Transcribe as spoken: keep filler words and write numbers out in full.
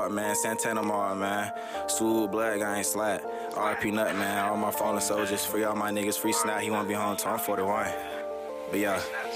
Park, man. Santana Mall, man. Swoop, Blood Gang, Slat. R I P Nut, man. All my fallen soldiers. Free all my niggas. Free Snap. He won't be home till I'm forty-one. But yeah.